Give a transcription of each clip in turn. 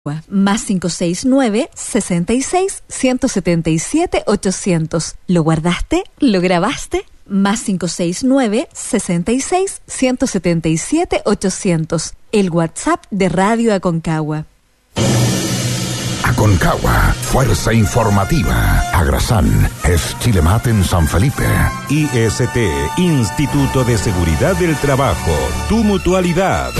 Más 569-66-177-800. ¿Lo guardaste? ¿Lo grabaste? Más 569-66-177-800. El WhatsApp de Radio Aconcagua. Aconcagua, fuerza informativa. Agrasán es Chilemat en San Felipe. IST, Instituto de Seguridad del Trabajo. Tu mutualidad.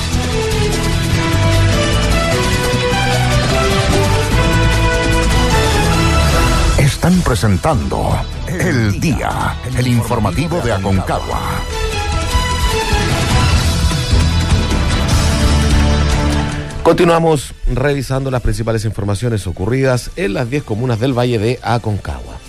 Están presentando El Día, el informativo de Aconcagua. Continuamos revisando las principales informaciones ocurridas en las 10 comunas del Valle de Aconcagua.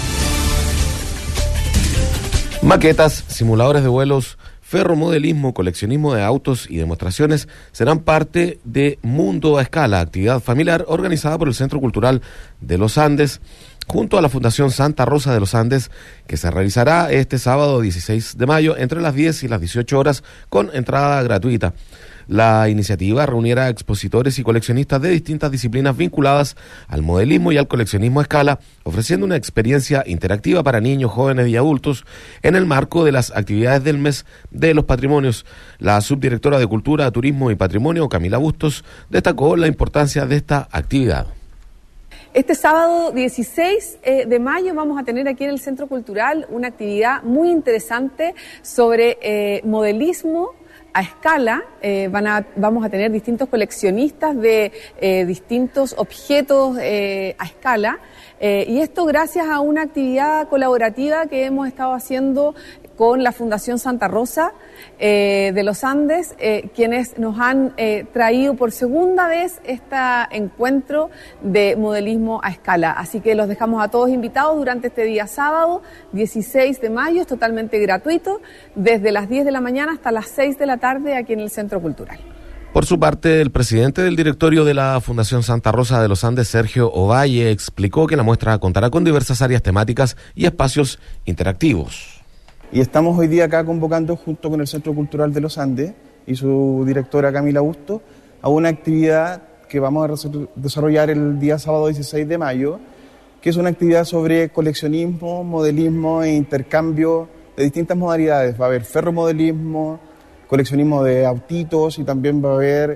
Maquetas, simuladores de vuelos, ferromodelismo, coleccionismo de autos y demostraciones serán parte de Mundo a Escala, actividad familiar organizada por el Centro Cultural de los Andes, junto a la Fundación Santa Rosa de los Andes, que se realizará este sábado 16 de mayo entre las 10 y las 18 horas con entrada gratuita. La iniciativa reunirá a expositores y coleccionistas de distintas disciplinas vinculadas al modelismo y al coleccionismo a escala, ofreciendo una experiencia interactiva para niños, jóvenes y adultos en el marco de las actividades del mes de los patrimonios. La subdirectora de Cultura, Turismo y Patrimonio, Camila Bustos, destacó la importancia de esta actividad. Este sábado 16 de mayo vamos a tener aquí en el Centro Cultural una actividad muy interesante sobre modelismo a escala. Vamos a tener distintos coleccionistas de distintos objetos a escala, y esto gracias a una actividad colaborativa que hemos estado haciendo con la Fundación Santa Rosa de los Andes, quienes nos han traído por segunda vez este encuentro de modelismo a escala. Así que los dejamos a todos invitados durante este día sábado, 16 de mayo, es totalmente gratuito, desde las 10 de la mañana hasta las 6 de la tarde aquí en el Centro Cultural. Por su parte, el presidente del directorio de la Fundación Santa Rosa de los Andes, Sergio Ovalle, explicó que la muestra contará con diversas áreas temáticas y espacios interactivos. Y estamos hoy día acá convocando, junto con el Centro Cultural de los Andes y su directora Camila Bustos, a una actividad que vamos a desarrollar el día sábado 16 de mayo, que es una actividad sobre coleccionismo, modelismo e intercambio de distintas modalidades. Va a haber ferromodelismo, coleccionismo de autitos y también va a haber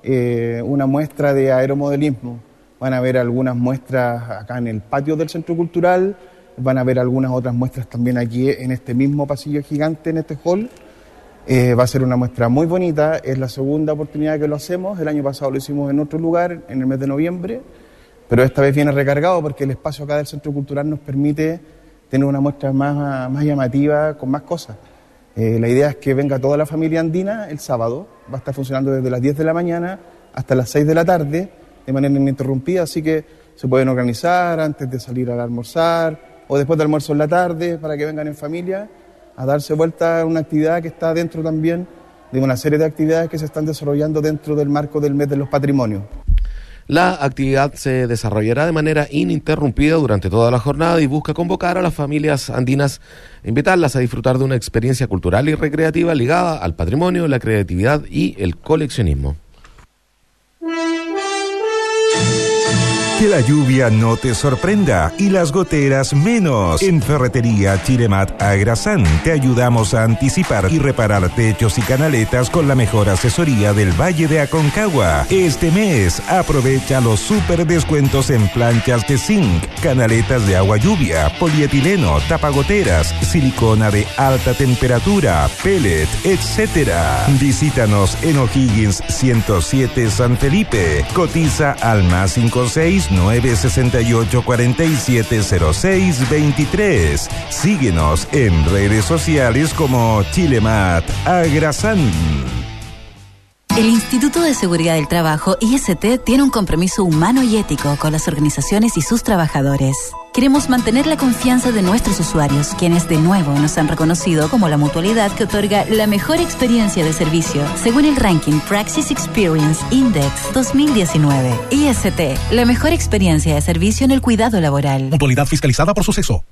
una muestra de aeromodelismo. Van a haber algunas muestras acá en el patio del Centro Cultural. Van a haber algunas otras muestras también aquí en este mismo pasillo gigante, en este hall. Va a ser una muestra muy bonita, es la segunda oportunidad que lo hacemos. El año pasado lo hicimos en otro lugar, en el mes de noviembre, pero esta vez viene recargado porque el espacio acá del Centro Cultural nos permite tener una muestra más llamativa, con más cosas. La idea es que venga toda la familia andina el sábado, va a estar funcionando desde las 10 de la mañana hasta las 6 de la tarde, de manera ininterrumpida, así que se pueden organizar antes de salir a almorzar, o después del almuerzo en la tarde, para que vengan en familia a darse vuelta a una actividad que está dentro también de una serie de actividades que se están desarrollando dentro del marco del mes de los patrimonios. La actividad se desarrollará de manera ininterrumpida durante toda la jornada y busca convocar a las familias andinas e invitarlas a disfrutar de una experiencia cultural y recreativa ligada al patrimonio, la creatividad y el coleccionismo. Que la lluvia no te sorprenda y las goteras menos. En Ferretería Chilemat Agrasán te ayudamos a anticipar y reparar techos y canaletas con la mejor asesoría del Valle de Aconcagua. Este mes aprovecha los super descuentos en planchas de zinc, canaletas de agua lluvia, polietileno, tapagoteras, silicona de alta temperatura, pellet, etc. Visítanos en O'Higgins 107 San Felipe. Cotiza al más 56968470623. Síguenos en redes sociales como Chilemat Agrasán. El Instituto de Seguridad del Trabajo, IST, tiene un compromiso humano y ético con las organizaciones y sus trabajadores. Queremos mantener la confianza de nuestros usuarios, quienes de nuevo nos han reconocido como la mutualidad que otorga la mejor experiencia de servicio, según el ranking Praxis Experience Index 2019. IST, la mejor experiencia de servicio en el cuidado laboral. Mutualidad fiscalizada por Suceso.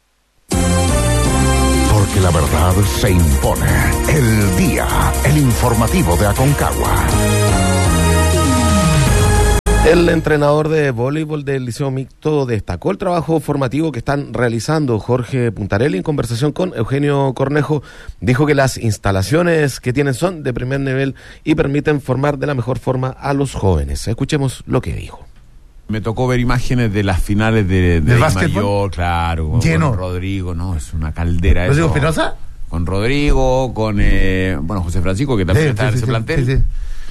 Porque la verdad se impone. El Día, el informativo de Aconcagua. El entrenador de voleibol del Liceo Mixto destacó el trabajo formativo que están realizando. Jorge Puntarelli, en conversación con Eugenio Cornejo, dijo que las instalaciones que tienen son de primer nivel y permiten formar de la mejor forma a los jóvenes. Escuchemos lo que dijo. Me tocó ver imágenes de las finales de básquetbol, claro, lleno. Con Rodrigo, no, es una caldera. ¿Rodrigo eso. Espinosa? Con Rodrigo, con José Francisco, que también está en ese plantel,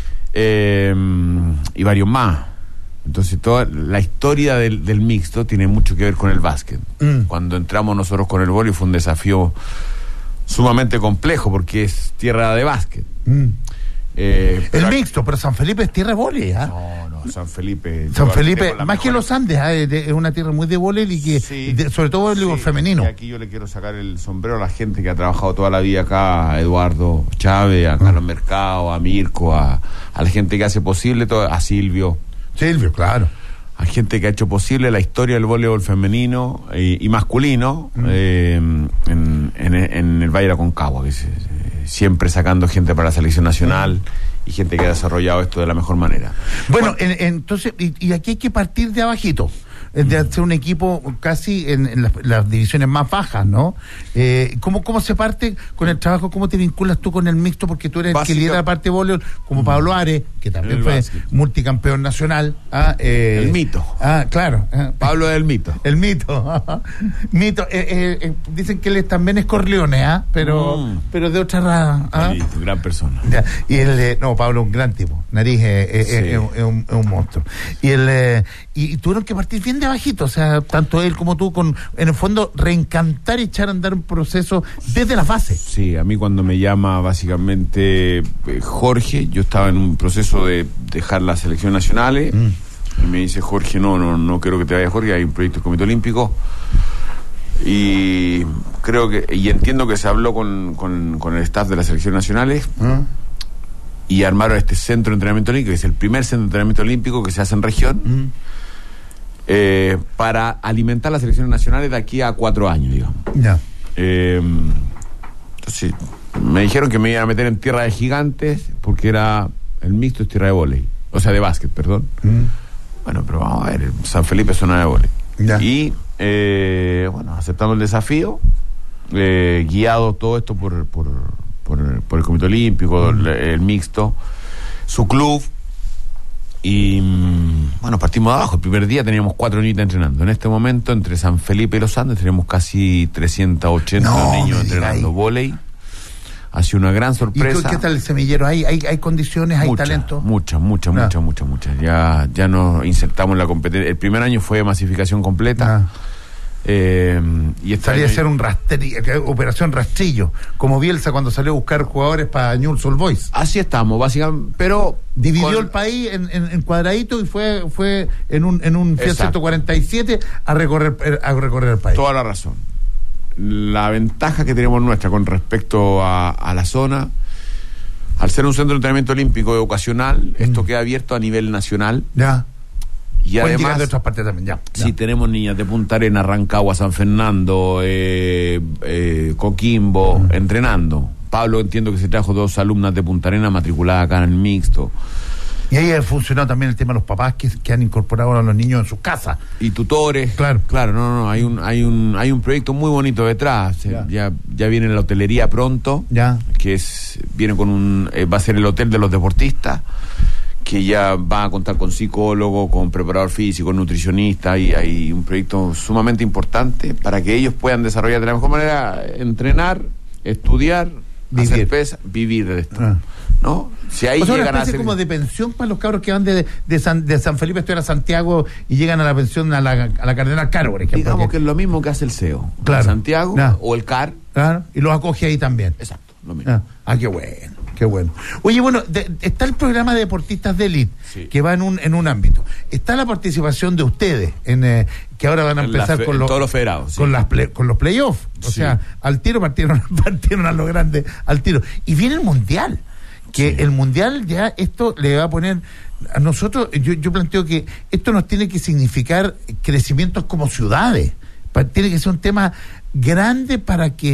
y varios más. Entonces toda la historia del mixto tiene mucho que ver con el básquet. Cuando entramos nosotros con el vóley fue un desafío sumamente complejo porque es tierra de básquet. El mixto, pero San Felipe es tierra de vóley, ¿ah? No, San Felipe, más que los Andes, es una tierra muy de vóley y que sí, sobre todo el femenino. Y aquí yo le quiero sacar el sombrero a la gente que ha trabajado toda la vida acá, a Eduardo Chávez, a Carlos Mercado, a Mirko, a la gente que hace posible todo, a Silvio, claro. Hay gente que ha hecho posible la historia del voleibol femenino y masculino en el Valle de Aconcagua, que siempre sacando gente para la selección nacional y gente que ha desarrollado esto de la mejor manera. Bueno, entonces, y aquí hay que partir de abajito, de hacer un equipo casi en las divisiones más bajas, ¿no? ¿Cómo se parte con el trabajo? ¿Cómo te vinculas tú con el mixto? Porque tú eres el que lidera la parte de voleibol, como Pablo Ares, que también fue multicampeón nacional. El mito. Claro. Pablo es el mito. El mito. Dicen que él también es Corleone, pero de otra raza. Gran persona. Ya. Y Pablo es un gran tipo. Nariz es un monstruo. Y tuvieron que partir bien de abajito, o sea, tanto él como tú, en el fondo, reencantar y echar a andar un proceso desde las bases. Sí, a mí cuando me llama básicamente Jorge, yo estaba en un proceso de dejar las selecciones nacionales, y me dice Jorge, no quiero que te vayas, Jorge, hay un proyecto del Comité Olímpico, y creo que, y entiendo que se habló con el staff de las selecciones nacionales, y armaron este centro de entrenamiento olímpico, que es el primer centro de entrenamiento olímpico que se hace en región, para alimentar las selecciones nacionales de aquí a 4 años, digamos. Ya. Entonces, me dijeron que me iban a meter en tierra de gigantes, porque era el mixto, es tierra de vóley, o sea, de básquet, perdón. Bueno, pero vamos a ver, San Felipe es zona de vóley. Ya. Y, aceptamos el desafío, guiado todo esto por el Comité Olímpico, el mixto, su club. Y partimos de abajo. El primer día teníamos 4 niñitas entrenando. En este momento, entre San Felipe y Los Andes, tenemos casi 380 niños entrenando vóley. Ha sido una gran sorpresa. ¿Y qué tal el semillero? ¿Hay condiciones, hay talento? Muchas. Ya nos insertamos en la competencia. El primer año fue masificación completa. Y salía a ser operación rastrillo, como Bielsa cuando salió a buscar jugadores para Newell's Old Boys. Así estamos, básicamente, pero dividió el país en cuadraditos y fue en un Fiat 147 a recorrer el país. Toda la razón. La ventaja que tenemos nuestra con respecto a la zona, al ser un centro de entrenamiento olímpico educacional, esto queda abierto a nivel nacional. Ya. Y además, de otras partes también, ya. Sí, tenemos niñas de Punta Arenas, Rancagua, San Fernando, Coquimbo, entrenando. Pablo, entiendo que se trajo 2 alumnas de Punta Arenas matriculadas acá en el mixto. Y ahí ha funcionado también el tema de los papás que han incorporado a los niños en sus casas. Y tutores. Claro, hay un proyecto muy bonito detrás. Ya viene la hotelería pronto, que viene con va a ser el hotel de los deportistas, que ya va a contar con psicólogo, con preparador físico, nutricionista, y hay un proyecto sumamente importante para que ellos puedan desarrollar de la mejor manera, entrenar, estudiar, hacer pesa, vivir de esto. ¿No? Si ahí llegan una especie como de pensión para los cabros que van de San Felipe a Santiago y llegan a la pensión a la Cardenal Caro, por ejemplo. Digamos que es lo mismo que hace el CEO, claro, Santiago o el CAR. Claro, y los acoge ahí también. Exacto, lo mismo. Qué bueno. Oye, está el programa de deportistas de élite, que va en un ámbito. Está la participación de ustedes, que ahora van a empezar con todos los federados. Con los playoffs. O sea, al tiro partieron a lo grande, al tiro. Y viene el Mundial. Que el Mundial ya esto le va a poner a nosotros, yo planteo que esto nos tiene que significar crecimientos como ciudades, tiene que ser un tema grande para que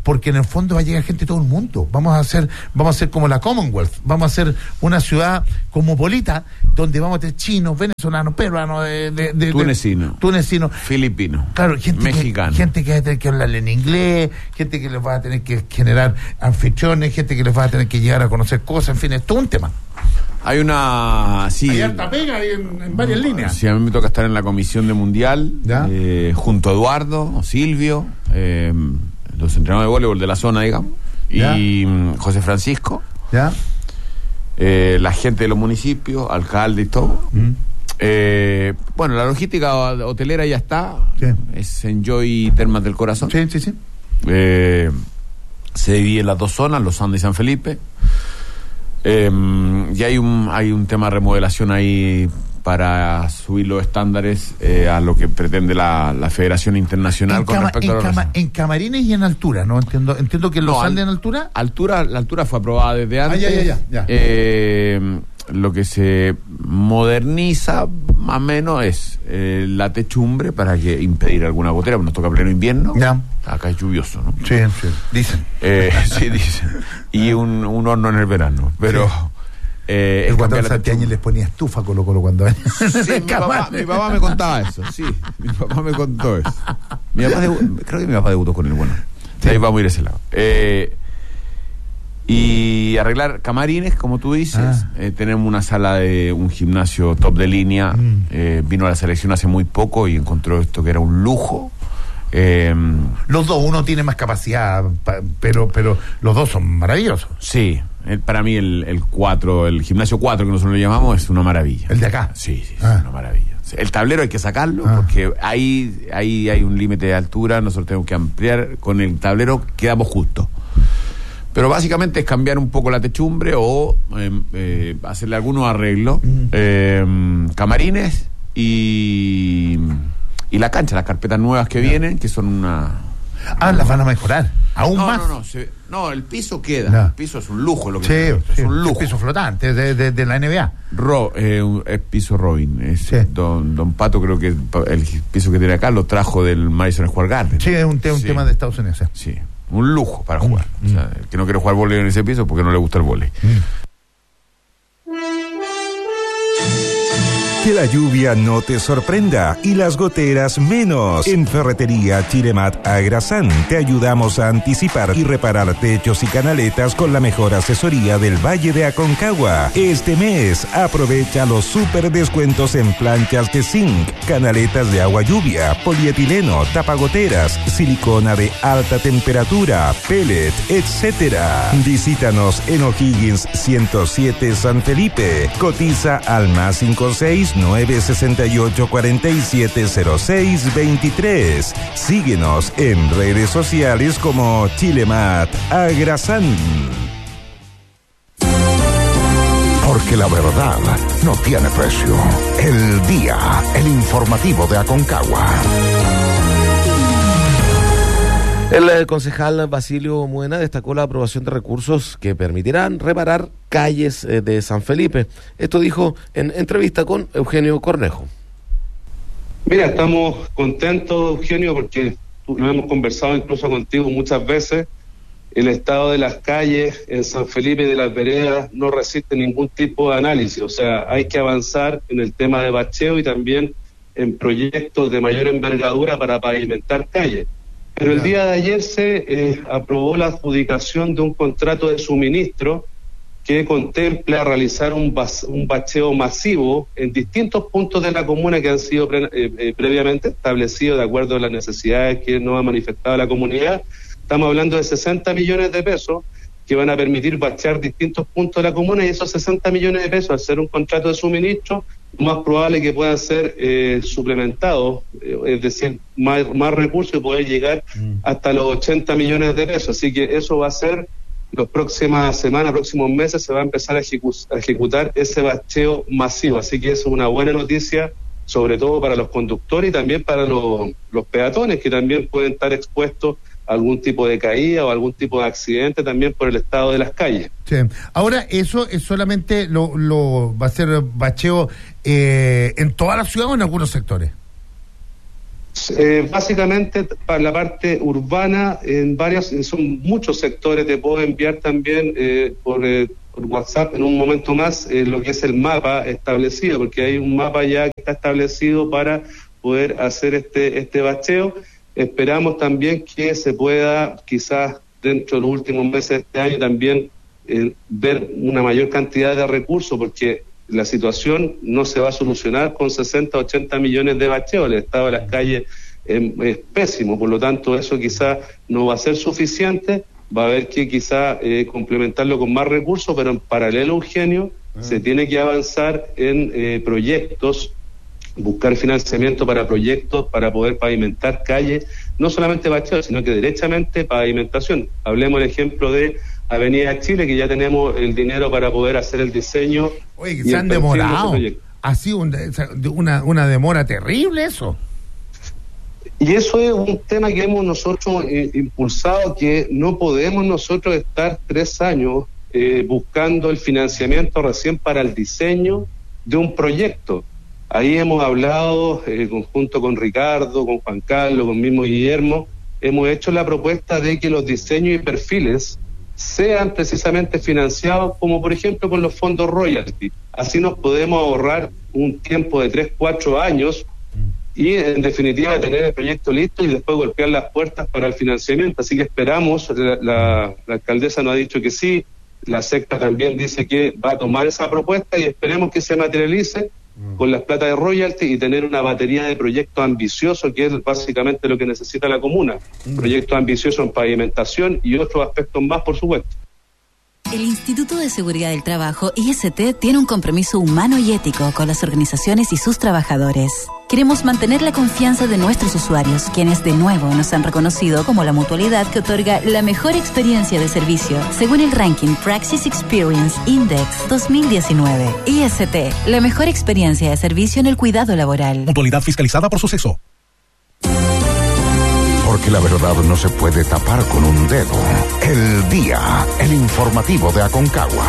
porque en el fondo va a llegar gente de todo el mundo. Vamos a ser como la Commonwealth, vamos a ser una ciudad cosmopolita donde vamos a tener chinos, venezolanos, peruanos, tunecinos, filipinos, claro, gente que va a tener que hablarle en inglés, gente que les va a tener que generar anfitriones, gente que les va a tener que llegar a conocer cosas, en fin, es todo un tema. Hay harta pega ahí en varias líneas. Sí, a mí me toca estar en la comisión de Mundial, junto a Eduardo, Silvio, los entrenadores de voleibol de la zona, digamos, y José Francisco, la gente de los municipios, alcalde y todo. Bueno, la logística hotelera ya está, es Enjoy Termas del Corazón. Sí. Se divide en las dos zonas, Los Andes y San Felipe. Y hay un tema de remodelación ahí para subir los estándares a lo que pretende la Federación Internacional con respecto a en camarines y en altura, ¿no? Entiendo que los Andes en altura. La altura fue aprobada desde antes. Ya. Lo que se moderniza más o menos es la techumbre para que impedir alguna gotera, porque nos toca pleno invierno. Acá es lluvioso, ¿no? Sí, dicen. Sí, dicen. Y un horno en el verano, pero... el Guatón Santiago les ponía estufa Colo cuando... Sí, mi papá me contaba eso, sí. Mi papá me contó eso. Creo que mi papá debutó con él, bueno. Sí. Ahí vamos a ir a ese lado. Y arreglar camarines, como tú dices. Tenemos una sala de un gimnasio top de línea. Vino a la selección hace muy poco y encontró esto que era un lujo. Los dos, uno tiene más capacidad, pero los dos son maravillosos. Sí, para mí el gimnasio 4 que nosotros le llamamos es una maravilla. ¿El de acá? Sí, es una maravilla. El tablero hay que sacarlo porque ahí hay un límite de altura, nosotros tenemos que ampliar, con el tablero quedamos justos. Pero básicamente es cambiar un poco la techumbre o hacerle algunos arreglos, camarines y la cancha, las carpetas nuevas que vienen, que son una... las van a mejorar, aún más. No, el piso queda, el piso es un lujo, es un lujo. El piso flotante de la NBA. Es piso Robin, Don Pato, creo que el piso que tiene acá lo trajo del Madison Square Garden. Sí, es un tema de Estados Unidos. Sí, un lujo para jugar. O sea, el que no quiere jugar vóley en ese piso porque no le gusta el vóley. Que la lluvia no te sorprenda y las goteras menos. En Ferretería Chilemat Agrasán te ayudamos a anticipar y reparar techos y canaletas con la mejor asesoría del Valle de Aconcagua. Este mes aprovecha los super descuentos en planchas de zinc, canaletas de agua lluvia, polietileno, tapagoteras, silicona de alta temperatura, pellet, etc. Visítanos en O'Higgins 107 San Felipe. Cotiza al +56 968 4706 23. Síguenos en redes sociales como Chilemat Agrasán. Porque la verdad no tiene precio. El Día, el informativo de Aconcagua. El concejal Basilio Muena destacó la aprobación de recursos que permitirán reparar calles de San Felipe. Esto dijo en entrevista con Eugenio Cornejo. Mira, estamos contentos, Eugenio, porque lo hemos conversado incluso contigo muchas veces. El estado de las calles en San Felipe y de las veredas no resiste ningún tipo de análisis. O sea, hay que avanzar en el tema de bacheo y también en proyectos de mayor envergadura para pavimentar calles. Pero el día de ayer se aprobó la adjudicación de un contrato de suministro que contempla realizar un bacheo masivo en distintos puntos de la comuna que han sido previamente establecidos de acuerdo a las necesidades que nos ha manifestado la comunidad. Estamos hablando de 60 millones de pesos que van a permitir bachear distintos puntos de la comuna, y esos 60 millones de pesos, al ser un contrato de suministro, lo más probable que puedan ser suplementados, es decir, más recursos y poder llegar hasta los 80 millones de pesos. Así que eso va a ser, las próximas semanas, próximos meses, se va a empezar a ejecutar ese bacheo masivo. Así que eso es una buena noticia, sobre todo para los conductores y también para los peatones, que también pueden estar expuestos a algún tipo de caída o algún tipo de accidente también por el estado de las calles. Sí. Ahora, eso es solamente va a ser bacheo en toda la ciudad o en algunos sectores. Básicamente para la parte urbana, son muchos sectores. Te puedo enviar también por WhatsApp en un momento más lo que es el mapa establecido, porque hay un mapa ya que está establecido para poder hacer este bacheo. Esperamos también que se pueda, quizás dentro de los últimos meses de este año, también ver una mayor cantidad de recursos, porque la situación no se va a solucionar con 60, 80 millones de bacheos. El estado de las calles es pésimo, por lo tanto eso quizás no va a ser suficiente. Va a haber que quizás complementarlo con más recursos, pero en paralelo, Eugenio, se tiene que avanzar en proyectos, buscar financiamiento para proyectos para poder pavimentar calles, no solamente bacheos, sino que derechamente pavimentación. Hablemos del ejemplo de Avenida Chile, que ya tenemos el dinero para poder hacer el diseño. Oye, se han demorado. Ha sido una demora terrible eso. Y eso es un tema que hemos nosotros impulsado, que no podemos nosotros estar 3 años buscando el financiamiento recién para el diseño de un proyecto. Ahí hemos hablado, junto con Ricardo, con Juan Carlos, con mismo Guillermo, hemos hecho la propuesta de que los diseños y perfiles sean precisamente financiados, como por ejemplo con los fondos royalty. Así nos podemos ahorrar un tiempo de 3-4 años y en definitiva tener el proyecto listo y después golpear las puertas para el financiamiento. Así que esperamos, la alcaldesa nos ha dicho que sí, la secta también dice que va a tomar esa propuesta y esperemos que se materialice con las plata de royalty y tener una batería de proyectos ambiciosos, que es básicamente lo que necesita la comuna. Proyectos ambiciosos en pavimentación y otros aspectos más, por supuesto. El Instituto de Seguridad del Trabajo, IST, tiene un compromiso humano y ético con las organizaciones y sus trabajadores. Queremos mantener la confianza de nuestros usuarios, quienes de nuevo nos han reconocido como la mutualidad que otorga la mejor experiencia de servicio, según el ranking Praxis Experience Index 2019. IST, la mejor experiencia de servicio en el cuidado laboral. Mutualidad fiscalizada por Suceso. Porque la verdad no se puede tapar con un dedo. El Día, el informativo de Aconcagua.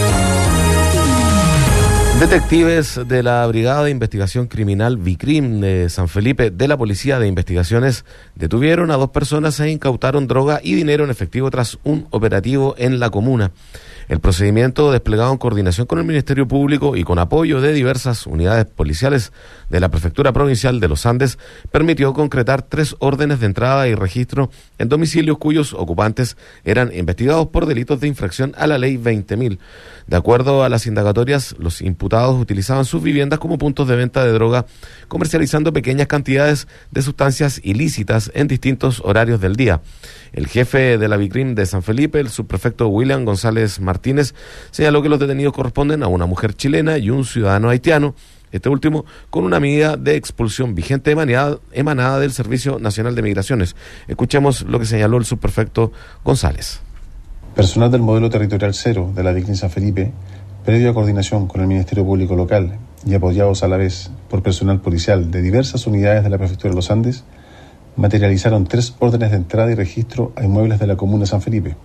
Detectives de la Brigada de Investigación Criminal BICRIM de San Felipe de la Policía de Investigaciones detuvieron a 2 personas e incautaron droga y dinero en efectivo tras un operativo en la comuna. El procedimiento, desplegado en coordinación con el Ministerio Público y con apoyo de diversas unidades policiales de la Prefectura Provincial de los Andes, permitió concretar 3 órdenes de entrada y registro en domicilios cuyos ocupantes eran investigados por delitos de infracción a la Ley 20.000. De acuerdo a las indagatorias, los imputados utilizaban sus viviendas como puntos de venta de droga, comercializando pequeñas cantidades de sustancias ilícitas en distintos horarios del día. El jefe de la BICRIM de San Felipe, el subprefecto William González Martínez, señaló que los detenidos corresponden a una mujer chilena y un ciudadano haitiano, este último con una medida de expulsión vigente emanada del Servicio Nacional de Migraciones. Escuchemos lo que señaló el subprefecto González. Personal del modelo territorial 0 de la BICRIM San Felipe, previo a coordinación con el Ministerio Público Local y apoyados a la vez por personal policial de diversas unidades de la Prefectura de los Andes, materializaron 3 órdenes de entrada y registro a inmuebles de la comuna de San Felipe.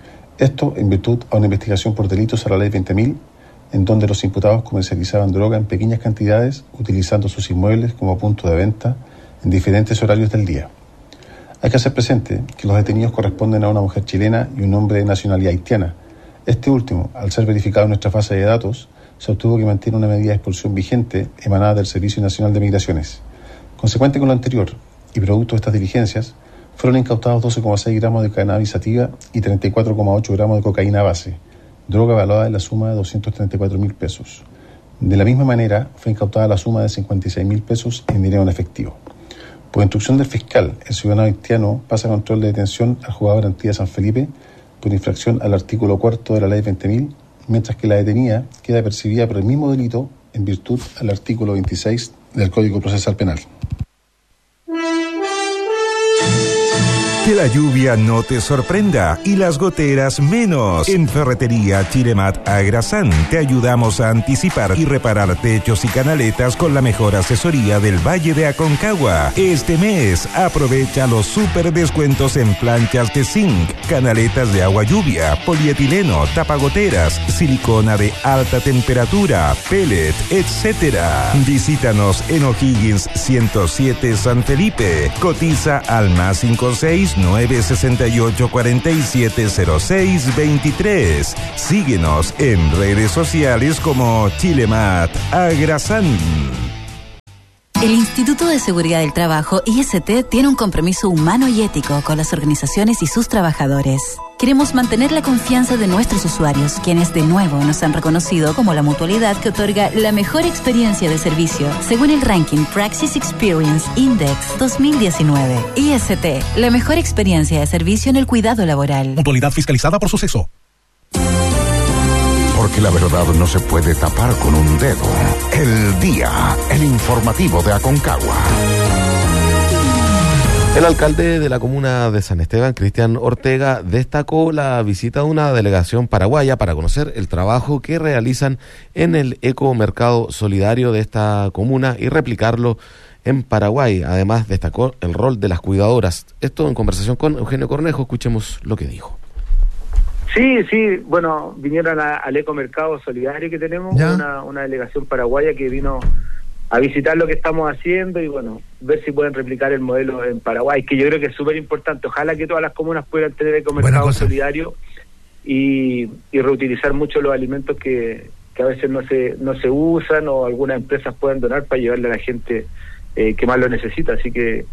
Esto en virtud a una investigación por delitos a la Ley 20.000, en donde los imputados comercializaban droga en pequeñas cantidades, utilizando sus inmuebles como punto de venta en diferentes horarios del día. Hay que hacer presente que los detenidos corresponden a una mujer chilena y un hombre de nacionalidad haitiana. Este último, al ser verificado en nuestra base de datos, se obtuvo que mantiene una medida de expulsión vigente emanada del Servicio Nacional de Migraciones. Consecuente con lo anterior, y producto de estas diligencias, fueron incautados 12,6 gramos de cannabis sativa y 34,8 gramos de cocaína base, droga valuada en la suma de 234.000 pesos. De la misma manera, fue incautada la suma de 56.000 pesos en dinero en efectivo. Por instrucción del fiscal, el ciudadano haitiano pasa a control de detención al juzgado de garantía de San Felipe por infracción al artículo 4 de la Ley 20.000, mientras que la detenida queda percibida por el mismo delito en virtud al artículo 26 del Código Procesal Penal. Que la lluvia no te sorprenda y las goteras menos. En Ferretería Chilemat Agrasán te ayudamos a anticipar y reparar techos y canaletas con la mejor asesoría del Valle de Aconcagua. Este mes aprovecha los super descuentos en planchas de zinc, canaletas de agua lluvia, polietileno, tapagoteras, silicona de alta temperatura, pellet, etc. Visítanos en O'Higgins 107 San Felipe. Cotiza al +56 968 4706 23. Síguenos en redes sociales como Chilemat Agrasán. El Instituto de Seguridad del Trabajo, IST, tiene un compromiso humano y ético con las organizaciones y sus trabajadores. Queremos mantener la confianza de nuestros usuarios, quienes de nuevo nos han reconocido como la mutualidad que otorga la mejor experiencia de servicio, según el ranking Praxis Experience Index 2019. IST, la mejor experiencia de servicio en el cuidado laboral. Mutualidad fiscalizada por Suceso. Porque la verdad no se puede tapar con un dedo. El Día, el informativo de Aconcagua. El alcalde de la comuna de San Esteban, Cristian Ortega, destacó la visita de una delegación paraguaya para conocer el trabajo que realizan en el ecomercado solidario de esta comuna y replicarlo en Paraguay. Además, destacó el rol de las cuidadoras. Esto en conversación con Eugenio Cornejo. Escuchemos lo que dijo. Sí, bueno, vinieron al ecomercado solidario que tenemos, una delegación paraguaya que vino a visitar lo que estamos haciendo y bueno, ver si pueden replicar el modelo en Paraguay, que yo creo que es súper importante. Ojalá que todas las comunas puedan tener ecomercado solidario y reutilizar mucho los alimentos que a veces no se usan, o algunas empresas puedan donar para llevarle a la gente que más lo necesita. Así que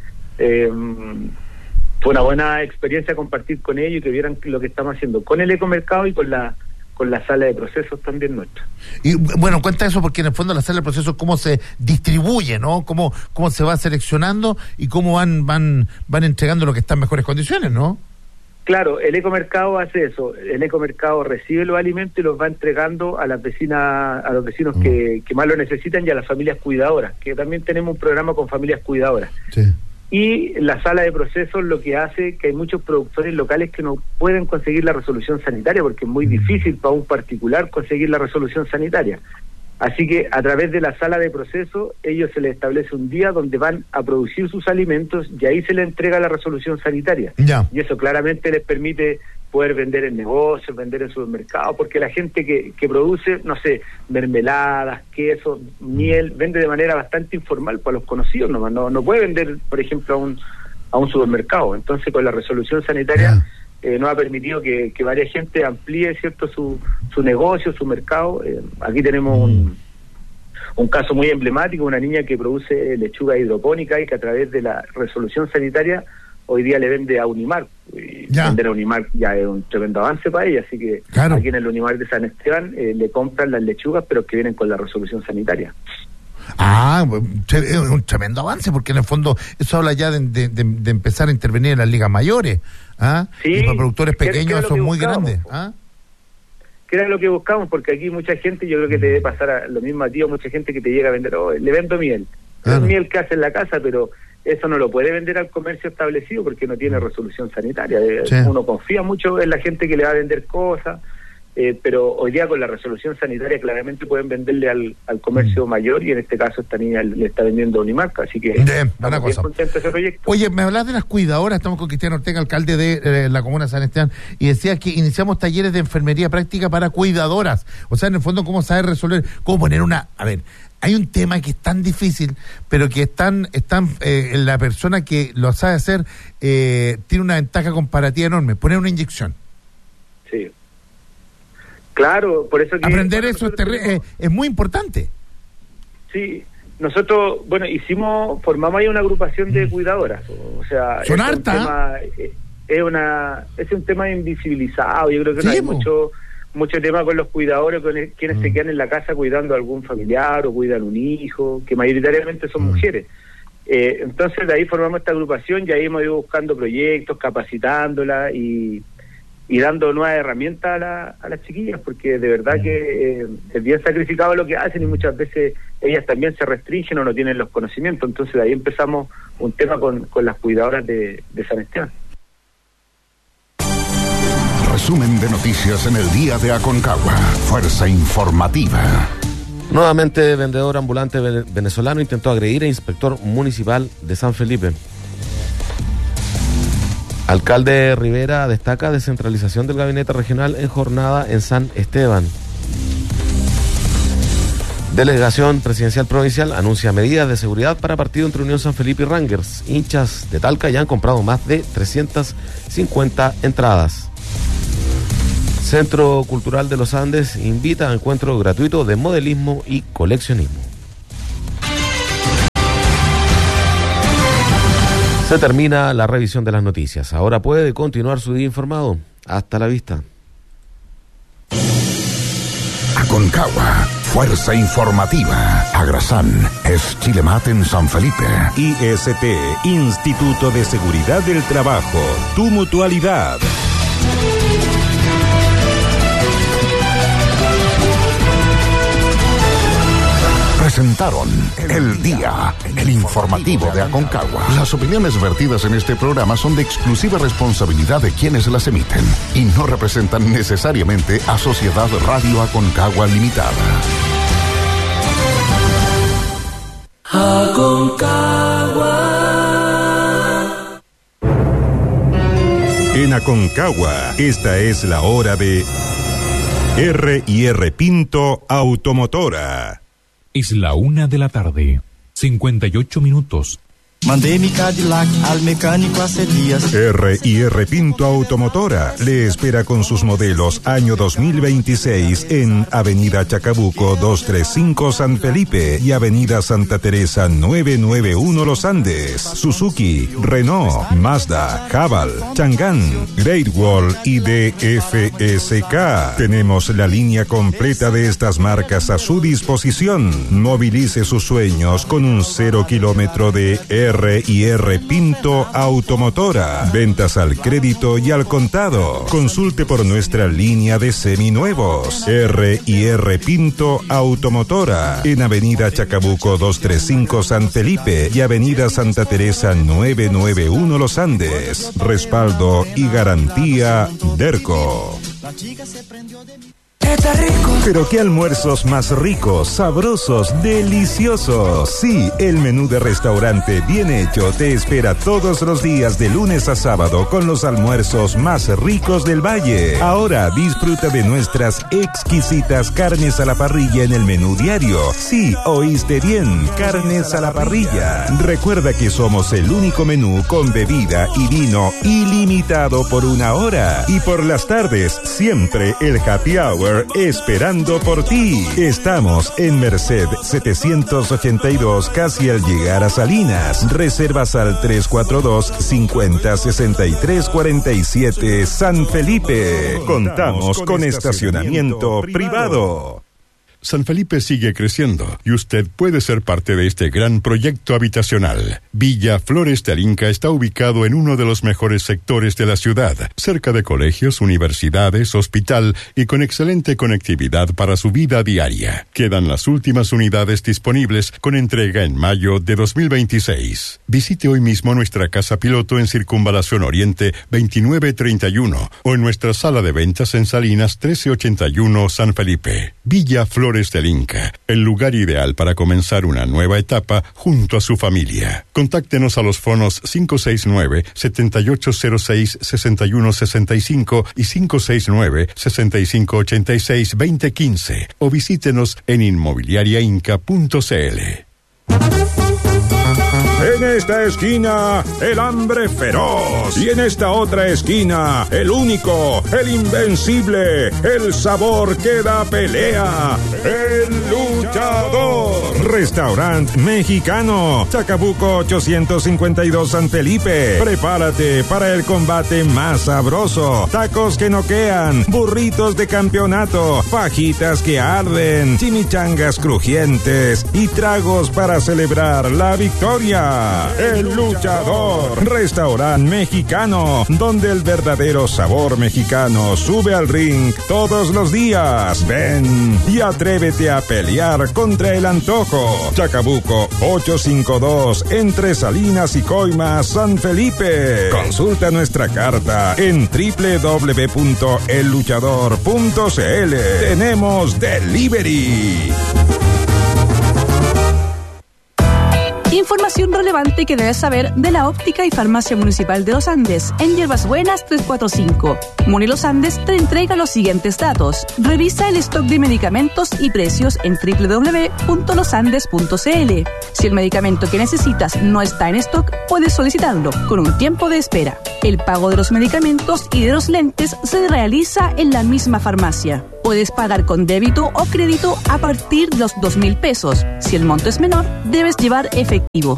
fue una buena experiencia compartir con ellos y que vieran lo que estamos haciendo con el ecomercado y con la sala de procesos también nuestra. Y bueno, cuenta eso, porque en el fondo la sala de procesos, cómo se distribuye, ¿no? Cómo se va seleccionando y cómo van entregando lo que está en mejores condiciones, ¿no? Claro, el ecomercado hace eso. El ecomercado recibe los alimentos y los va entregando a las vecinas, a los vecinos que más lo necesitan, y a las familias cuidadoras, que también tenemos un programa con familias cuidadoras. Sí. Y la sala de procesos lo que hace que hay muchos productores locales que no pueden conseguir la resolución sanitaria, porque es muy difícil para un particular conseguir la resolución sanitaria. Así que a través de la sala de procesos, ellos se les establece un día donde van a producir sus alimentos y ahí se les entrega la resolución sanitaria. Y eso claramente les permite poder vender en negocios, vender en supermercados, porque la gente que produce, no sé, mermeladas, queso, miel, vende de manera bastante informal para los conocidos nomás, no puede vender, por ejemplo, a un supermercado. Entonces, con la resolución sanitaria nos ha permitido que varias gente amplíe, ¿cierto?, su negocio, su mercado. Aquí tenemos un caso muy emblemático, una niña que produce lechuga hidropónica y que a través de la resolución sanitaria hoy día le vende a Unimar. Vender a Unimar ya es un tremendo avance para ella, así que aquí en el Unimar de San Esteban le compran las lechugas, pero que vienen con la resolución sanitaria. Es un tremendo avance, porque en el fondo eso habla ya de empezar a intervenir en las ligas mayores. Sí, y para productores pequeños son muy grandes. Que era lo que buscamos, porque aquí mucha gente, yo creo que te debe pasar lo mismo a ti, mucha gente que te llega a vender, le vendo miel. Es miel que hace en la casa, pero eso no lo puede vender al comercio establecido porque no tiene resolución sanitaria. Uno confía mucho en la gente que le va a vender cosas, pero hoy día con la resolución sanitaria claramente pueden venderle al comercio mayor, y en este caso esta niña le está vendiendo a Unimarca, así que estamos bien contentos de ese proyecto. Oye, me hablas de las cuidadoras. Estamos con Cristian Ortega, alcalde de la comuna de San Esteban, y decía que iniciamos talleres de enfermería práctica para cuidadoras. O sea, en el fondo, cómo saber resolver, cómo poner hay un tema que es tan difícil, pero que la persona que lo sabe hacer tiene una ventaja comparativa enorme: poner una inyección. Sí. Claro, por eso que aprender eso es muy importante. Sí, nosotros, formamos ahí una agrupación de cuidadoras, o sea, son hartas. Es un tema invisibilizado. Yo creo que no hay mucho tema con los cuidadores, con quienes se quedan en la casa cuidando a algún familiar o cuidan un hijo, que mayoritariamente son mujeres. Entonces de ahí formamos esta agrupación, y ahí hemos ido buscando proyectos, capacitándola y dando nuevas herramientas a las chiquillas, porque de verdad que es bien sacrificado lo que hacen, y muchas veces ellas también se restringen o no tienen los conocimientos. Entonces de ahí empezamos un tema con las cuidadoras de San Esteban. resumen de noticias en el día de Aconcagua. Fuerza informativa. Nuevamente, vendedor ambulante venezolano intentó agredir a inspector municipal de San Felipe. Alcalde Rivera destaca descentralización del gabinete regional en jornada en San Esteban. Delegación presidencial provincial anuncia medidas de seguridad para partido entre Unión San Felipe y Rangers. Hinchas de Talca ya han comprado más de 350 entradas. Centro Cultural de los Andes invita a encuentro gratuito de modelismo y coleccionismo. Se termina la revisión de las noticias. Ahora puede continuar su día informado. Hasta la vista. Aconcagua, fuerza informativa. Agrasán es Chilemat en San Felipe. IST, Instituto de Seguridad del Trabajo. Tu mutualidad. Presentaron El Día, el informativo de Aconcagua. Las opiniones vertidas en este programa son de exclusiva responsabilidad de quienes las emiten y no representan necesariamente a Sociedad Radio Aconcagua Limitada. Aconcagua. En Aconcagua, esta es la hora de R&R Pinto Automotora. Es la 1:00 p.m, 58 minutos. Mandé mi Cadillac al mecánico hace días. R&R Pinto Automotora le espera con sus modelos año 2026 en Avenida Chacabuco 235 San Felipe y Avenida Santa Teresa 991 Los Andes. Suzuki, Renault, Mazda, Haval, Chang'an, Great Wall y DFSK. Tenemos la línea completa de estas marcas a su disposición. Movilice sus sueños con un 0 kilómetro de R&R Pinto Automotora. Ventas al crédito y al contado. Consulte por nuestra línea de seminuevos. R&R Pinto Automotora. En Avenida Chacabuco 235 San Felipe y Avenida Santa Teresa 991 Los Andes. Respaldo y garantía Derco. Está rico. Pero qué almuerzos más ricos, sabrosos, deliciosos. Sí, el menú de restaurante Bien Hecho te espera todos los días de lunes a sábado con los almuerzos más ricos del valle. Ahora disfruta de nuestras exquisitas carnes a la parrilla en el menú diario. Sí, oíste bien, carnes a la parrilla. Recuerda que somos el único menú con bebida y vino ilimitado por 1 hora. Y por las tardes, siempre el happy hour esperando por ti. Estamos en Merced 782, casi al llegar a Salinas. Reservas al 342-50-63-47 San Felipe. Contamos con estacionamiento privado. San Felipe sigue creciendo y usted puede ser parte de este gran proyecto habitacional. Villa Flores del Inca está ubicado en uno de los mejores sectores de la ciudad, cerca de colegios, universidades, hospital y con excelente conectividad para su vida diaria. Quedan las últimas unidades disponibles con entrega en mayo de 2026. Visite hoy mismo nuestra casa piloto en Circunvalación Oriente 2931 o en nuestra sala de ventas en Salinas 1381 San Felipe. Villa Flores del Inca, el lugar ideal para comenzar una nueva etapa junto a su familia. Contáctenos a los fonos 569-7806-6165 y 569-6586-2015 o visítenos en inmobiliariainca.cl. En esta esquina, el hambre feroz. Y en esta otra esquina, el único, el invencible, el sabor que da pelea, el luchador. Restaurant Mexicano, Chacabuco 852 San Felipe. Prepárate para el combate más sabroso. Tacos que noquean, burritos de campeonato, fajitas que arden, chimichangas crujientes y tragos para celebrar la victoria. llega El Luchador, restaurante mexicano, donde el verdadero sabor mexicano sube al ring todos los días. Ven y atrévete a pelear contra el antojo. Chacabuco 852, entre Salinas y Coimas, San Felipe. Consulta nuestra carta en www.elluchador.cl. Tenemos delivery. Información relevante que debes saber de la óptica y farmacia municipal de Los Andes en Hierbas Buenas 345. Muni Los Andes te entrega los siguientes datos. Revisa el stock de medicamentos y precios en www.losandes.cl. Si el medicamento que necesitas no está en stock, puedes solicitarlo con un tiempo de espera. El pago de los medicamentos y de los lentes se realiza en la misma farmacia. Puedes pagar con débito o crédito a partir de los 2.000 pesos. Si el monto es menor, debes llevar efectivo.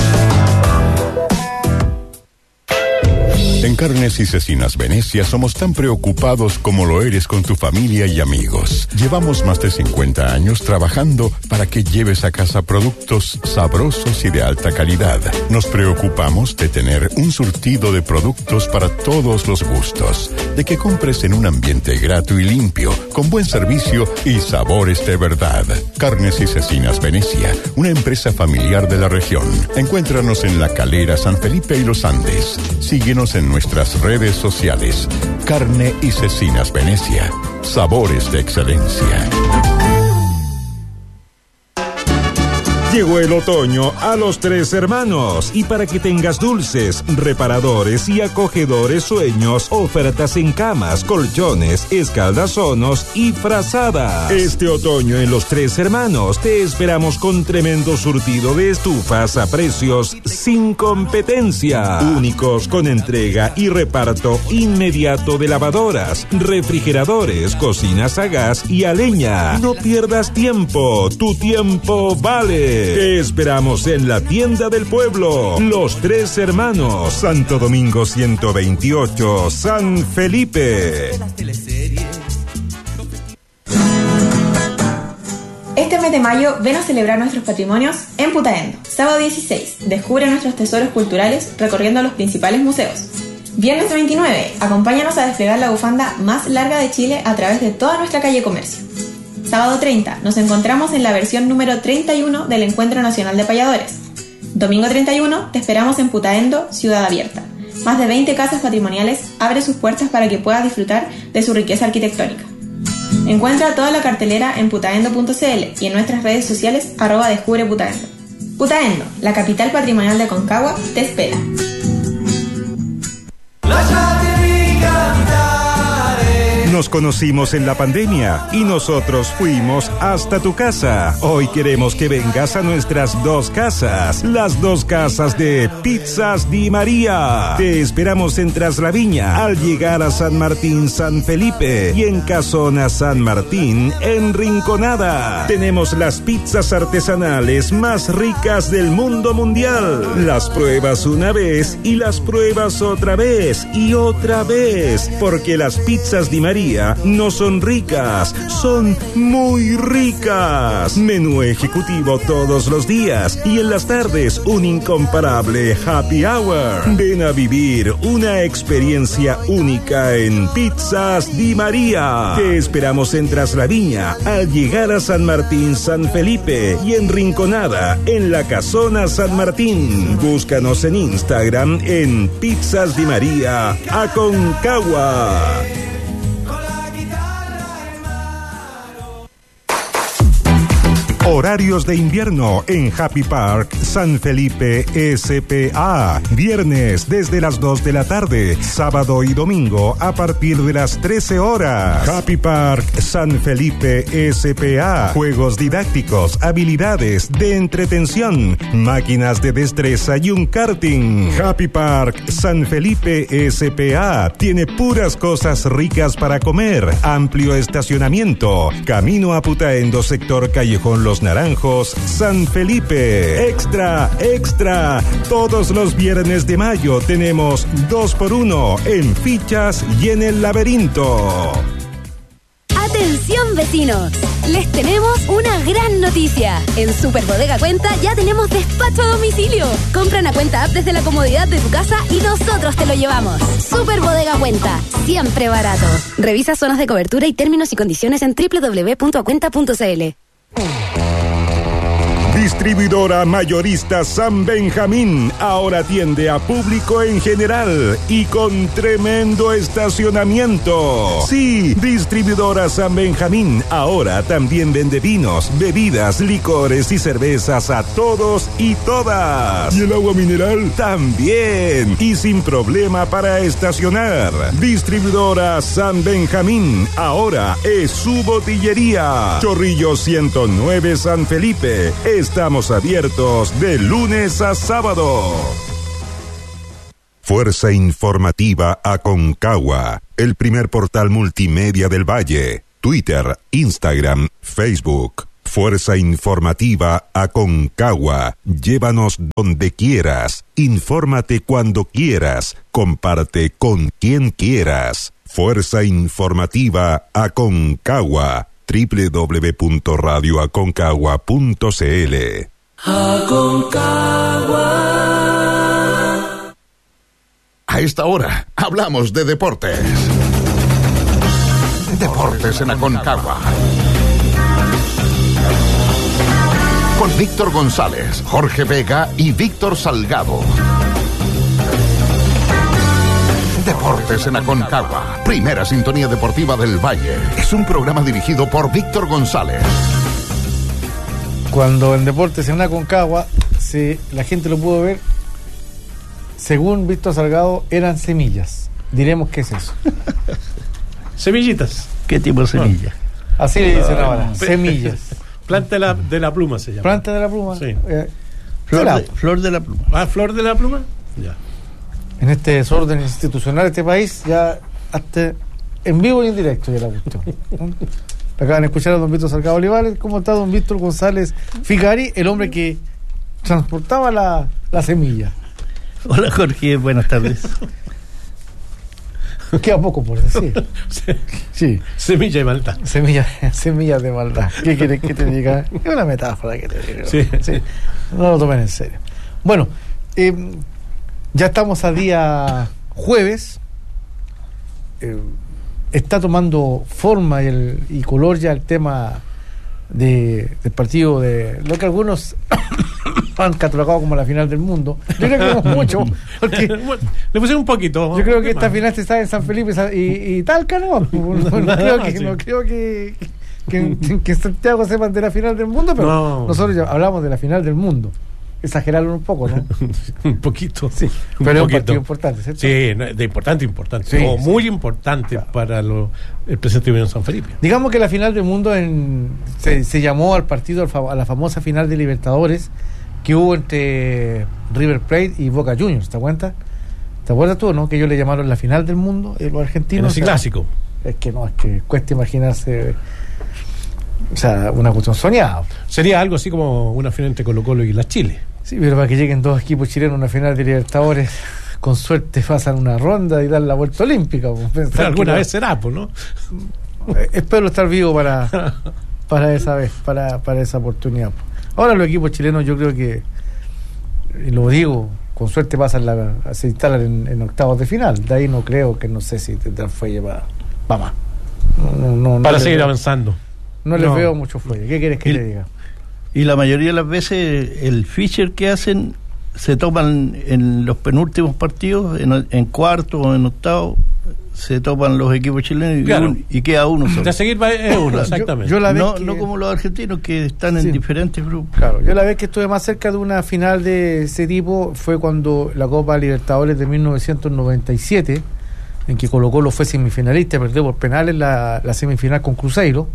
En Carnes y Cecinas Venecia somos tan preocupados como lo eres con tu familia y amigos. Llevamos más de 50 años trabajando para que lleves a casa productos sabrosos y de alta calidad. Nos preocupamos de tener un surtido de productos para todos los gustos, de que compres en un ambiente grato y limpio, con buen servicio y sabores de verdad. Carnes y Cecinas Venecia, una empresa familiar de la región. Encuéntranos en La Calera, San Felipe y Los Andes. Síguenos en nuestras redes sociales. Carne y Cecinas Venecia. Sabores de excelencia. Llegó el otoño a Los Tres Hermanos y para que tengas dulces, reparadores y acogedores sueños, ofertas en camas, colchones, escaldazonos y frazadas. Este otoño en Los Tres Hermanos te esperamos con tremendo surtido de estufas a precios sin competencia. Únicos con entrega y reparto inmediato de lavadoras, refrigeradores, cocinas a gas y a leña. No pierdas tiempo, tu tiempo vale. Te esperamos en la tienda del pueblo, Los Tres Hermanos, Santo Domingo 128, San Felipe. Este mes de mayo ven a celebrar nuestros patrimonios en Putaendo. Sábado 16, descubre nuestros tesoros culturales recorriendo los principales museos. Viernes 29, acompáñanos a desplegar la bufanda más larga de Chile a través de toda nuestra calle Comercio. Sábado 30, nos encontramos en la versión número 31 del Encuentro Nacional de Payadores. Domingo 31, te esperamos en Putaendo, Ciudad Abierta. Más de 20 casas patrimoniales abren sus puertas para que puedas disfrutar de su riqueza arquitectónica. Encuentra toda la cartelera en putaendo.cl y en nuestras redes sociales @descubre Putaendo. Putaendo, la capital patrimonial de Aconcagua, te espera. Nos conocimos en la pandemia y nosotros fuimos hasta tu casa. Hoy queremos que vengas a nuestras dos casas, las dos casas de Pizzas Di María. Te esperamos en Traslaviña al llegar a San Martín, San Felipe y en Casona San Martín, en Rinconada. Tenemos las pizzas artesanales más ricas del mundo mundial. Las pruebas una vez y las pruebas otra vez y otra vez, porque las pizzas Di María no son ricas, son muy ricas. Menú ejecutivo todos los días y en las tardes un incomparable happy hour. Ven a vivir una experiencia única en Pizzas Di María. Te esperamos en Traslaviña al llegar a San Martín, San Felipe y en Rinconada, en la Casona San Martín. Búscanos en Instagram en Pizzas Di María Aconcagua. Horarios de invierno en Happy Park San Felipe SPA. Viernes desde las 2 de la tarde. Sábado y domingo a partir de las 13 horas. Happy Park San Felipe SPA. Juegos didácticos, habilidades de entretención, máquinas de destreza y un karting. Happy Park San Felipe SPA. Tiene puras cosas ricas para comer. Amplio estacionamiento. Camino a Putaendo, sector Callejón Los Naranjos, San Felipe. Extra, extra. Todos los viernes de mayo tenemos 2x1 en fichas y en el laberinto. Atención buen vecino. Les tenemos una gran noticia. En Super Bodega Cuenta ya tenemos despacho a domicilio. Compra una Cuenta App desde la comodidad de tu casa y nosotros te lo llevamos. Super Bodega Cuenta, siempre barato. Revisa zonas de cobertura y términos y condiciones en www.acuenta.cl. Distribuidora mayorista San Benjamín ahora atiende a público en general y con tremendo estacionamiento. Sí, Distribuidora San Benjamín ahora también vende vinos, bebidas, licores y cervezas a todos y todas. ¿Y el agua mineral? También. Y sin problema para estacionar. Distribuidora San Benjamín ahora es su botillería. Chorrillo 109 San Felipe. Estamos abiertos de lunes a sábado. Fuerza Informativa Aconcagua, el primer portal multimedia del Valle. Twitter, Instagram, Facebook. Fuerza Informativa Aconcagua. Llévanos donde quieras. Infórmate cuando quieras. Comparte con quien quieras. Fuerza Informativa Aconcagua. www.radioaconcagua.cl. Aconcagua. A esta hora hablamos de deportes. Deportes en Aconcagua. Con Víctor González, Jorge Vega y Víctor Salgado. Deportes en Aconcagua, primera sintonía deportiva del Valle. Es un programa dirigido por Víctor González. Cuando en Deportes en Aconcagua, la gente lo pudo ver, según Víctor Salgado, eran semillas. Diremos qué es eso. Semillitas. ¿Qué tipo de semilla? Así le dicen ahora, semillas. Planta de la pluma se llama. Planta de la pluma. Sí. Flor de la pluma. Ah, flor de la pluma. Ya. En este desorden institucional de este país, ya hasta en vivo y en directo ya la cuestión. Acaban de escuchar a don Víctor Salgado Olivares. ¿Cómo está don Víctor González Figari, el hombre que transportaba la semilla? Hola Jorge, buenas tardes. Queda poco por decir. Sí. Semilla de maldad. Semilla de maldad. ¿Qué quieres que te diga? Es una metáfora que te digo. Sí. No lo tomen en serio. Bueno, ya estamos a día jueves. Está tomando forma y color ya el tema del partido de lo que algunos han catalogado como la final del mundo. Yo creo que no mucho, porque le puse un poquito. Yo creo que esta final está en San Felipe y Talca, ¿no? No creo que en Santiago sepan de la final del mundo, pero nosotros ya hablamos de la final del mundo. Exagerarlo un poco, ¿no? Un poquito. Sí, pero es un partido importante, ¿cierto? Sí, de importante. Sí, muy importante para el presidente de Unión San Felipe. Digamos que la final del mundo se llamó al partido, a la famosa final de Libertadores que hubo entre River Plate y Boca Juniors, ¿te acuerdas? ¿Te acuerdas tú, no? Que ellos le llamaron la final del mundo, los argentinos. En ese clásico. Es que cuesta imaginarse. O sea, una cuestión soñada. Sería algo así como una final entre Colo-Colo y la Chile. Sí, pero para que lleguen dos equipos chilenos a una final de Libertadores, con suerte pasan una ronda y dan la vuelta olímpica. Pero alguna vez será, pues, ¿no? Espero estar vivo para esa vez, para esa oportunidad. Ahora los equipos chilenos, yo creo que, y lo digo, con suerte se instalan en octavos de final. De ahí no creo que, no sé si tendrán fuelle para más. Para seguir avanzando. No les veo mucho fuelle. ¿Qué quieres que te diga? Y la mayoría de las veces el feature que hacen se toman en los penúltimos partidos, en cuarto o en octavo, se topan los equipos chilenos y queda uno solo. De seguir es uno, exactamente. Yo no como los argentinos que están en diferentes grupos. Claro, yo la vez que estuve más cerca de una final de ese tipo fue cuando la Copa Libertadores de 1997, en que Colo-Colo fue semifinalista, perdió por penales la semifinal con Cruzeiro.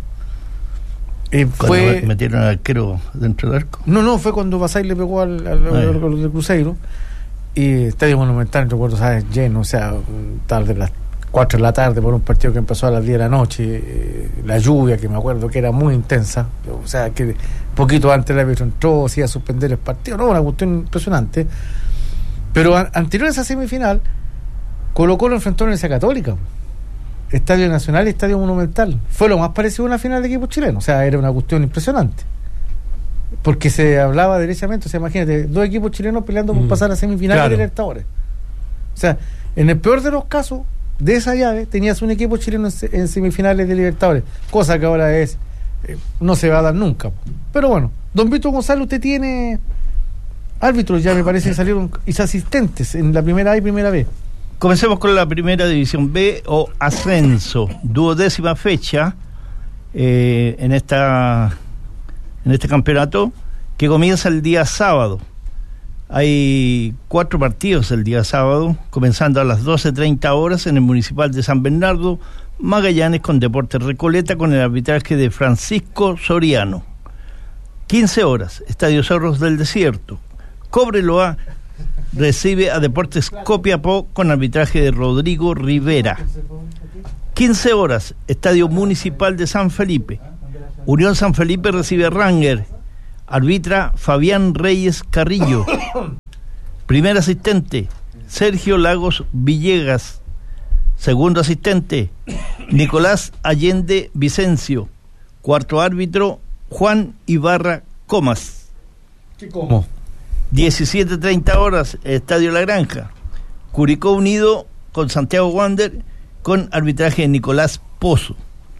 Cuando metieron al arquero dentro del arco. No, fue cuando Basay le pegó al de Cruzeiro. Y Estadio Monumental, recuerdo, ¿sabes? Lleno, o sea, tarde, las 4 de la tarde, por un partido que empezó a las 10 de la noche. La lluvia, que me acuerdo que era muy intensa. O sea, que poquito antes el árbitro entró, se iba a suspender el partido. No, una cuestión impresionante. Pero anterior a esa semifinal, Colo-Colo enfrentó a la Universidad Católica. Estadio Nacional y Estadio Monumental. Fue lo más parecido a una final de equipo chileno. O sea, era una cuestión impresionante. Porque se hablaba derechamente. O sea, imagínate, 2 equipos chilenos peleando por pasar a semifinales de Libertadores. O sea, en el peor de los casos, de esa llave, tenías un equipo chileno en semifinales de Libertadores. Cosa que ahora no se va a dar nunca. Pero bueno, don Víctor González, usted tiene árbitros, ya me parece que salieron asistentes en la primera A y primera B. Comencemos con la primera división B o ascenso, 12ª fecha en este campeonato que comienza el día sábado. Hay 4 partidos el día sábado, comenzando a las 12:30 horas en el Municipal de San Bernardo, Magallanes con Deportes Recoleta con el arbitraje de Francisco Soriano. 15 horas, Estadio Cerros del Desierto, Cobreloa recibe a Deportes Copiapó con arbitraje de Rodrigo Rivera. 15 horas, Estadio Municipal de San Felipe, Unión San Felipe recibe a Ranger, arbitra Fabián Reyes Carrillo. Primer asistente, Sergio Lagos Villegas. Segundo asistente, Nicolás Allende Vicencio. Cuarto árbitro, Juan Ibarra Comas. ¿Cómo? 17:30 horas, Estadio La Granja, Curicó Unido con Santiago Wander con arbitraje de Nicolás Pozo.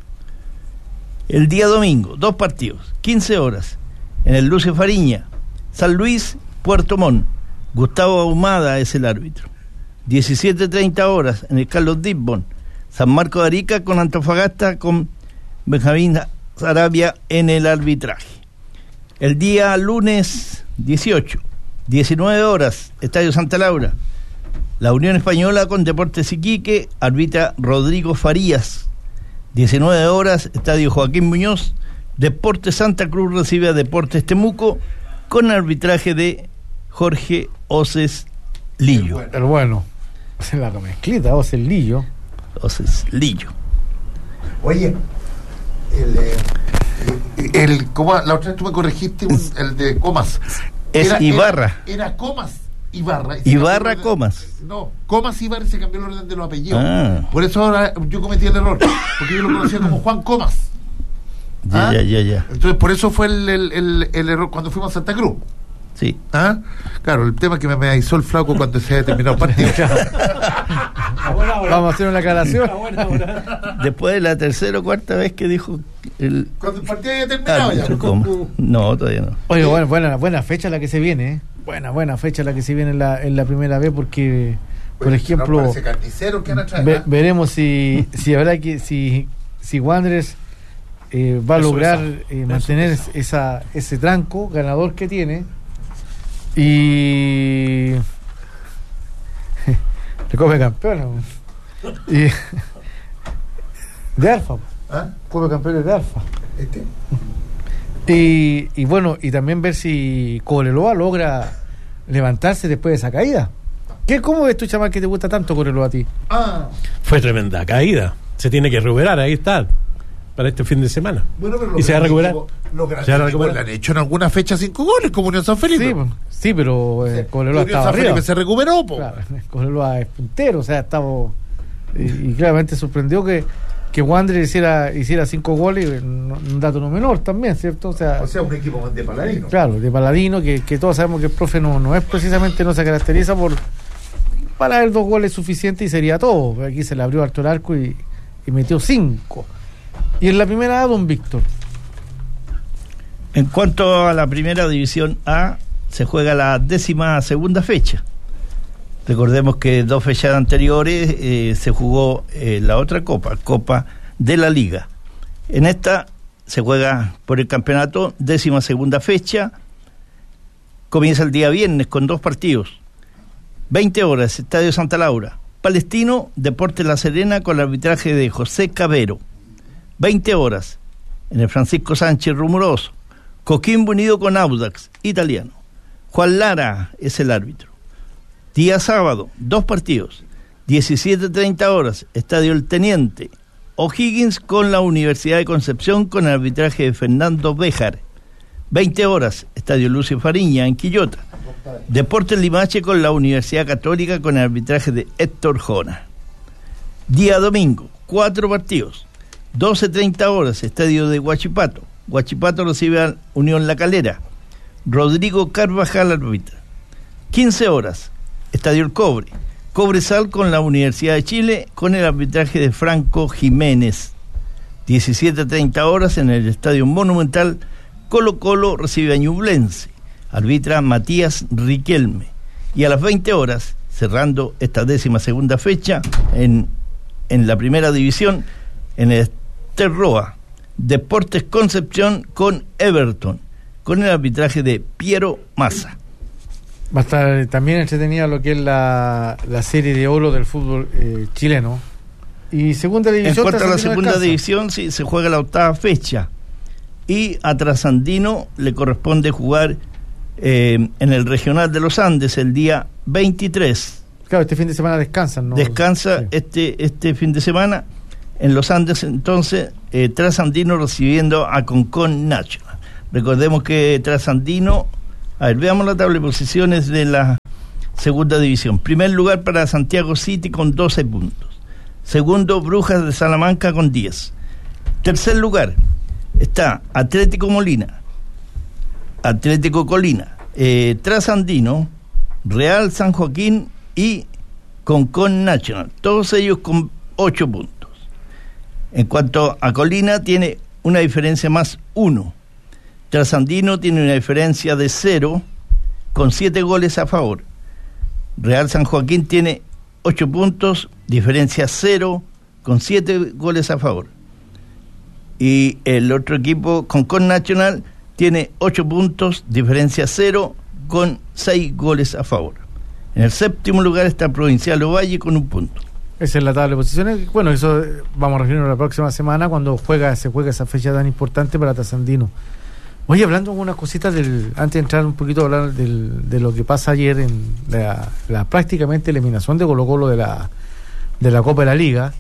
El día domingo, 2 partidos, 15 horas, en el Lucio Fariña, San Luis, Puerto Montt, Gustavo Ahumada es el árbitro. 17:30 horas, en el Carlos Dibbon, San Marcos de Arica con Antofagasta con Benjamín Sarabia en el arbitraje. El día lunes 18, 19 horas, Estadio Santa Laura, la Unión Española con Deportes Iquique, arbitra Rodrigo Farías. 19 horas, Estadio Joaquín Muñoz, Deportes Santa Cruz recibe a Deportes Temuco con arbitraje de Jorge Oces Lillo. El bueno, la mezclita, Oces Lillo. Oces Lillo. Oye, ¿cómo, la otra vez tú me corregiste el de Comas? Es Ibarra. Era Comas Ibarra. Ibarra Comas. No, Comas Ibarra se cambió el orden de los apellidos. Por eso ahora yo cometí el error, porque yo lo conocía como Juan Comas. Ya. Entonces por eso fue el error cuando fuimos a Santa Cruz. Sí. Claro, el tema es que me avisó el flaco cuando se había terminado el partido. Vamos a hacer una aclaración. Después de la tercera o cuarta vez que dijo cuando el partido había terminado ya. No, todavía no. Oye, buena fecha la que se viene, ¿eh? Buena fecha la que se viene en la primera vez, porque por ejemplo veremos si habrá si Wanderers va a lograr mantener ese tranco ganador que tiene y le come campeón de Alfa, come campeones de Alfa. Y bueno, y también ver si Cobreloa logra levantarse después de esa caída. ¿Cómo ves tú, chaval, que te gusta tanto Cobreloa a ti? Fue tremenda caída, se tiene que recuperar, ahí está, para este fin de semana. Bueno, pero y se va a recuperar. Se han hecho en alguna fecha 5 goles, como Unión San Felipe. Sí, pero Cobreloa estaba arriba. Felipe se recuperó, claro, Cobreloa es puntero, o sea, estaba y claramente sorprendió que Wander hiciera 5 goles, un dato no menor también, ¿cierto? O sea, un equipo de Paladino. Claro, de Paladino, que todos sabemos que el profe no es precisamente, no se caracteriza para él 2 goles suficientes y sería todo. Aquí se le abrió harto el arco y metió 5. Y en la primera A, don Víctor. En cuanto a la primera división A, se juega la 12ª fecha. Recordemos que 2 fechas anteriores se jugó la otra Copa de la Liga. En esta se juega por el campeonato, 12ª fecha. Comienza el día viernes con 2 partidos. 20 horas, Estadio Santa Laura. Palestino, Deportes La Serena con el arbitraje de José Cabero. 20 horas, en el Francisco Sánchez Rumoroso. Coquimbo Unido con Audax, italiano. Juan Lara es el árbitro. Día sábado, 2 partidos. 17:30 horas, Estadio El Teniente. O'Higgins con la Universidad de Concepción con el arbitraje de Fernando Béjar. 20 horas, Estadio Lucio Fariña en Quillota. Deportes Limache con la Universidad Católica con el arbitraje de Héctor Jona. Día domingo, 4 partidos. 12:30 horas, estadio de Huachipato. Huachipato recibe a Unión La Calera. Rodrigo Carvajal arbitra. 15 horas, estadio El Cobre. Cobresal con la Universidad de Chile con el arbitraje de Franco Jiménez. 17:30 horas en el estadio Monumental, Colo Colo recibe a Ñublense. Arbitra Matías Riquelme. Y a las 20 horas, cerrando esta 12ª fecha en la primera división, en el Terroa, Deportes Concepción con Everton, con el arbitraje de Piero Massa. Va a estar también entretenida lo que es la serie de oro del fútbol chileno. Y segunda división. En cuanto a la segunda división, sí, se juega la 8ª fecha. Y a Trasandino le corresponde jugar en el Regional de los Andes el día 23. Claro, este fin de semana descansan, ¿no? Descansa sí. este fin de semana en los Andes, entonces, Trasandino recibiendo a Concón National. Recordemos que Trasandino... A ver, veamos la tabla de posiciones de la segunda división. Primer lugar para Santiago City con 12 puntos. Segundo, Brujas de Salamanca con 10. Tercer lugar está Atlético Molina, Atlético Colina, Trasandino, Real San Joaquín y Concón National. Todos ellos con 8 puntos. En cuanto a Colina, tiene una diferencia más 1. Trasandino tiene una diferencia de 0 con 7 goles a favor. Real San Joaquín tiene 8 puntos, diferencia 0 con 7 goles a favor. Y el otro equipo, Concón National, tiene 8 puntos, diferencia 0 con 6 goles a favor. En el séptimo lugar está Provincial Ovalle con 1 punto. Esa es la tabla de posiciones. Bueno, eso vamos a referirnos la próxima semana cuando se juega esa fecha tan importante para Trasandino. Oye, hablando algunas cositas antes de entrar un poquito a hablar de lo que pasa ayer en la prácticamente eliminación de Colo Colo de la Copa de la Liga.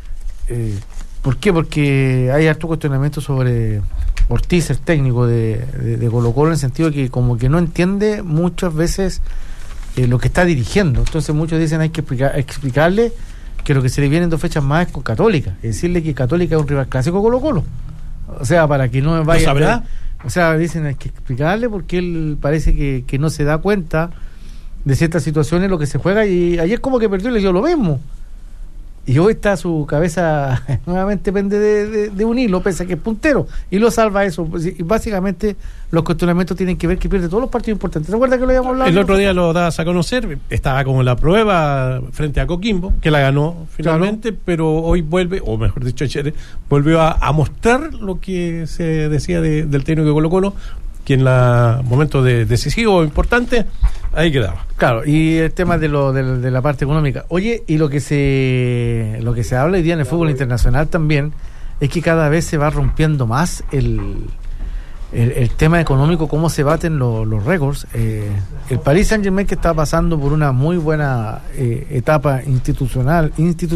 ¿Por qué? Porque hay harto cuestionamiento sobre Ortiz, el técnico de Colo Colo, en el sentido de que como que no entiende muchas veces lo que está dirigiendo. Entonces muchos dicen hay que explicarle que lo que se le viene en 2 fechas más es con Católica, es decirle que Católica es un rival clásico Colo Colo. O sea, para que no vaya... ¿Lo sabrá? O sea, dicen hay que explicarle porque él parece que no se da cuenta de ciertas situaciones, lo que se juega, y ayer como que perdió y le dio lo mismo. Y hoy está su cabeza nuevamente pende de un hilo, pese a que es puntero, y lo salva eso. Y básicamente los cuestionamientos tienen que ver que pierde todos los partidos importantes. ¿Se acuerda que lo habíamos hablado? El otro día lo das a conocer, estaba como en la prueba frente a Coquimbo, que la ganó finalmente, claro. Pero hoy vuelve, o mejor dicho ayer, volvió a mostrar lo que se decía del técnico de Colo Colo, que en la momento decisivo importante ahí quedaba. Claro, y el tema de la parte económica. Oye, y lo que se habla hoy día en el fútbol internacional también es que cada vez se va rompiendo más el tema económico, cómo se baten los récords. El Paris Saint-Germain, que está pasando por una muy buena etapa institucional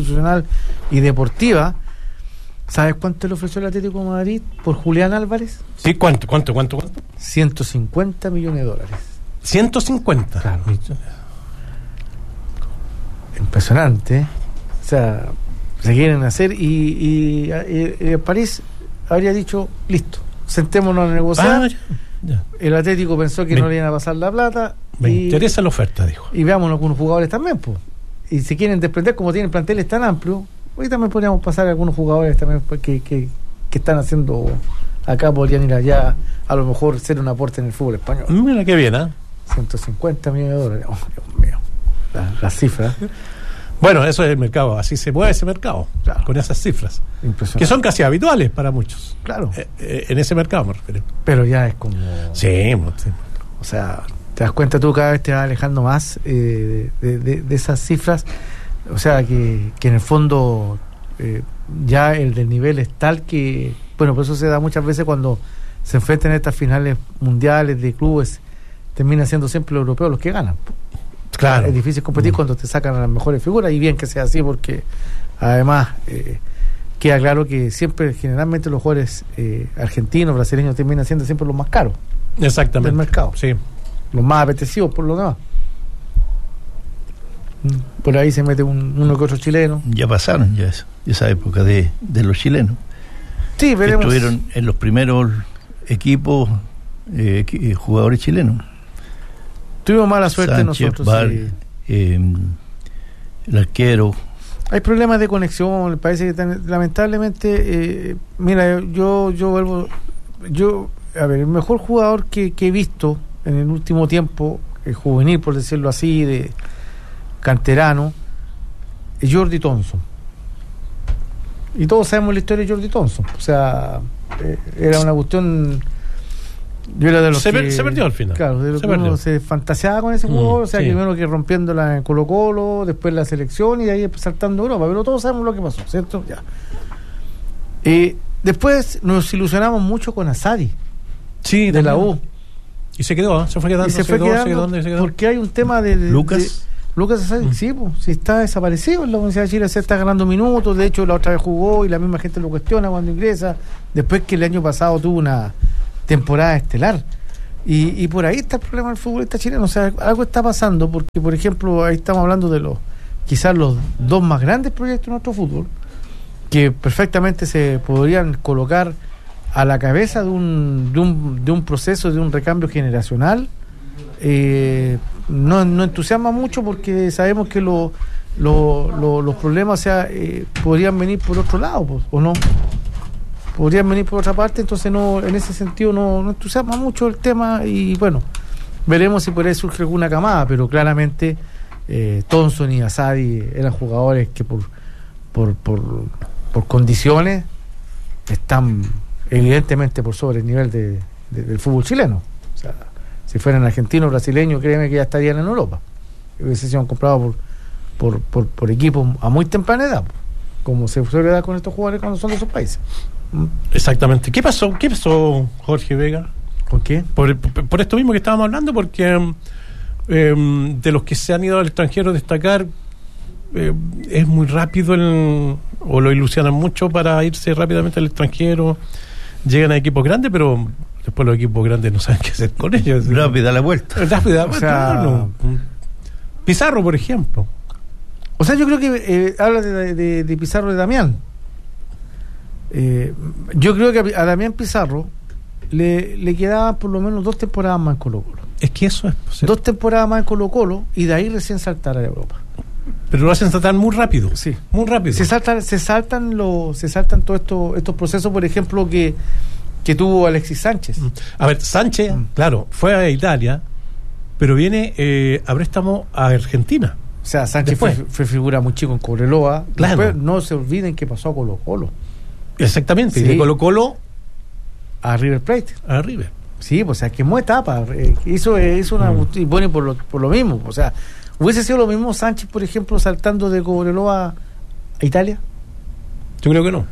y deportiva. ¿Sabes cuánto le ofreció el Atlético de Madrid por Julián Álvarez? Sí, ¿cuánto? 150 millones de dólares. 150. Claro. Impresionante. O sea, se quieren hacer y París habría dicho, listo, sentémonos a negociar. Ya. El Atlético pensó que no le iban a pasar la plata. Me interesa la oferta, dijo. Y veámonos con los jugadores también, pues. Y si quieren desprender, como tienen planteles tan amplios, hoy también podríamos pasar a algunos jugadores también que están haciendo acá, podrían ir allá, a lo mejor ser un aporte en el fútbol español. Mira qué bien, 150 millones de dólares. Oh, Dios mío. Las cifras. Bueno, eso es el mercado, así se mueve ese mercado, claro, con esas cifras, que son casi habituales para muchos. Claro. En ese mercado me refiero. Pero ya es como... Sí. O sea, te das cuenta tú, cada vez te vas alejando más de esas cifras. O sea, que en el fondo ya el del nivel es tal que... Bueno, por eso se da muchas veces cuando se enfrentan a estas finales mundiales de clubes, termina siendo siempre los europeos los que ganan. Claro. Es difícil competir cuando te sacan a las mejores figuras, y bien que sea así, porque además queda claro que siempre, generalmente, los jugadores argentinos, brasileños terminan siendo siempre los más caros. Exactamente. Del mercado. Sí. Los más apetecidos por lo demás. Por ahí se mete uno que otro chileno. Ya pasaron, ya eso. esa época de los chilenos. Sí, veremos. Que estuvieron en los primeros equipos jugadores chilenos. Tuvimos mala suerte Sánchez, nosotros. Bar, el arquero. Hay problemas de conexión, parece que lamentablemente, mira, yo vuelvo, a ver, el mejor jugador que he visto en el último tiempo, juvenil por decirlo así, de canterano, es Jordi Thompson. Y todos sabemos la historia de Jordi Thompson. O sea, era una cuestión. Yo era de los se perdió al final. Claro, de los que uno se fantaseaba con ese jugador. O sea, que primero que rompiéndola en Colo-Colo, después la selección y de ahí saltando a Europa. Pero todos sabemos lo que pasó, ¿cierto? Ya. Después nos ilusionamos mucho con Asadi. Sí, de la U. Y se quedó, se fue quedando. Y se fue quedando porque hay un tema de Lucas. Lucas Asadi, sí, está desaparecido en la Universidad de Chile, se está ganando minutos, de hecho la otra vez jugó y la misma gente lo cuestiona cuando ingresa, después que el año pasado tuvo una temporada estelar. Y por ahí está el problema del futbolista chileno, o sea, algo está pasando, porque por ejemplo, ahí estamos hablando de quizás los dos más grandes proyectos de nuestro fútbol, que perfectamente se podrían colocar a la cabeza de un proceso, de un recambio generacional. No entusiasma mucho porque sabemos que los problemas, o sea, podrían venir por otro lado, pues, o no podrían venir por otra parte, entonces no, en ese sentido no entusiasma mucho el tema y bueno, veremos si por ahí surge alguna camada, pero claramente Thompson y Asadi eran jugadores que por condiciones están evidentemente por sobre el nivel del fútbol chileno. O sea, si fueran argentinos, brasileños, créeme que ya estarían en Europa. Hubiese sido comprado por equipos a muy temprana edad, como se suele dar con estos jugadores cuando son de esos países. Exactamente. ¿Qué pasó, Jorge Vega? ¿Con qué? Por esto mismo que estábamos hablando, porque de los que se han ido al extranjero a destacar, es muy rápido o lo ilusionan mucho para irse rápidamente al extranjero. Llegan a equipos grandes, pero después los equipos grandes no saben qué hacer con ellos. Rápida la vuelta. O sea, bueno. Pizarro, por ejemplo. O sea, yo creo que habla de Pizarro de Damián. Yo creo que a Damián Pizarro le quedaban por lo menos 2 temporadas más en Colo-Colo. Es que eso es posible. 2 temporadas más en Colo-Colo y de ahí recién saltar a Europa. Pero lo hacen saltar muy rápido. Sí, muy rápido. Se saltan todos estos procesos, por ejemplo, que tuvo Alexis Sánchez. A ver, Sánchez, claro, fue a Italia, pero viene a préstamo a Argentina. O sea, Sánchez fue figura muy chico en Cobreloa. Claro. Después, no se olviden que pasó a Colo-Colo. Exactamente, sí. De Colo-Colo a River Plate. A River. Sí, pues, o sea, quemó etapa. Hizo una... Y bueno, por lo mismo. O sea, ¿hubiese sido lo mismo Sánchez, por ejemplo, saltando de Cobreloa a Italia? Yo creo que no.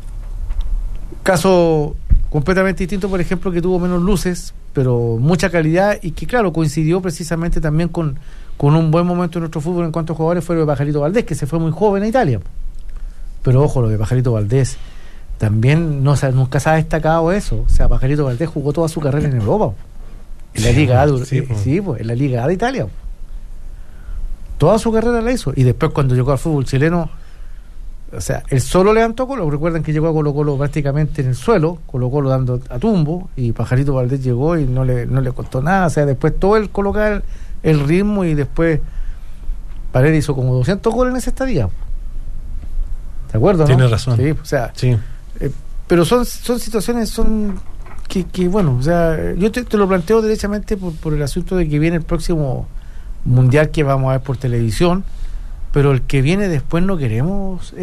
Caso completamente distinto, por ejemplo, que tuvo menos luces, pero mucha calidad y que, claro, coincidió precisamente también con un buen momento en nuestro fútbol en cuanto a jugadores, fue lo de Pajarito Valdés, que se fue muy joven a Italia. Pero ojo, lo de Pajarito Valdés también nunca se ha destacado eso. O sea, Pajarito Valdés jugó toda su carrera en Europa, en la Liga A, en la Liga A de Italia. Toda su carrera la hizo. Y después, cuando llegó al fútbol chileno, o sea, él solo levantó Colo. Recuerdan que llegó a Colo-Colo prácticamente en el suelo, Colo-Colo dando a tumbo, y Pajarito Valdés llegó y no le costó nada. O sea, después todo él colocar el ritmo, y después Paredes hizo como 200 goles en esa estadía. ¿De acuerdo? Tienes razón. Sí, o sea, sí. Pero son situaciones que bueno, o sea, yo te lo planteo derechamente por el asunto de que viene el próximo mundial que vamos a ver por televisión, pero el que viene después no queremos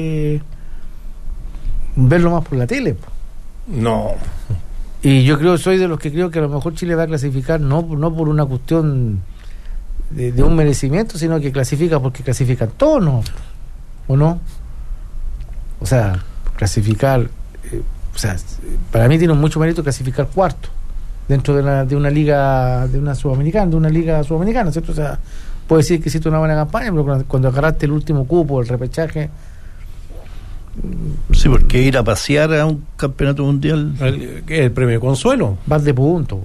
verlo más por la tele. No. Y yo soy de los que creo que a lo mejor Chile va a clasificar no por una cuestión de un merecimiento, sino que clasifica porque clasifican todos, ¿no? ¿O no? O sea, clasificar, o sea, para mí tiene mucho mérito clasificar cuarto dentro de una liga, de una liga sudamericana, ¿cierto? O sea, puede decir que hiciste una buena campaña, pero cuando agarraste el último cupo, el repechaje. Sí, porque ir a pasear a un campeonato mundial. ¿Qué es el premio de consuelo? Vas de punto.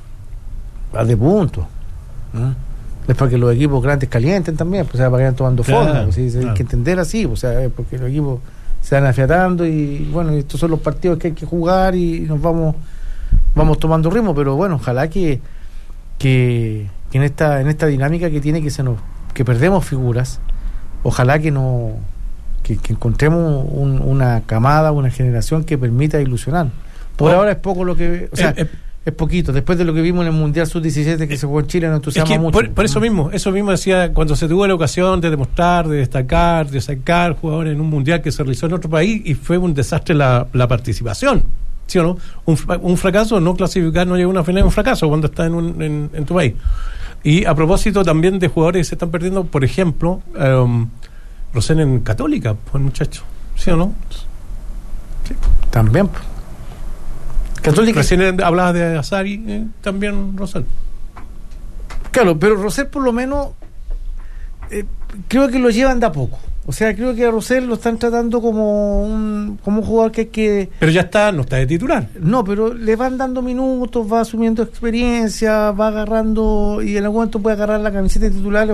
Es para que los equipos grandes calienten también, pues, o sea, para que vayan tomando forma, pues, sí, hay que entender así, o sea, porque los equipos se van afiatando y bueno, estos son los partidos que hay que jugar y nos vamos tomando ritmo, pero bueno, ojalá que en esta dinámica que tiene que perdemos figuras, ojalá que encontremos una camada, una generación que permita ilusionar. Por ahora es poco lo que, o sea, es poquito. Después de lo que vimos en el Mundial Sub-17 que se jugó en Chile, nos entusiasma mucho. Por eso mismo decía, cuando se tuvo la ocasión de demostrar, de destacar, de sacar jugadores en un Mundial que se realizó en otro país, y fue un desastre la participación, ¿sí o no? Un fracaso, no clasificar, no llegar a una final, es un fracaso cuando estás en tu país. Y a propósito también de jugadores que se están perdiendo, por ejemplo, Rosén en Católica, pues muchacho, ¿sí o no? Sí. También, Católica. Recién hablabas de Azari, también Rosell. Claro, pero Rosell por lo menos creo que lo llevan de a poco. O sea, creo que a Rosell lo están tratando como un jugador que hay que... Pero no está de titular. No, pero le van dando minutos, va asumiendo experiencia, va agarrando, y en algún momento puede agarrar la camiseta de titular.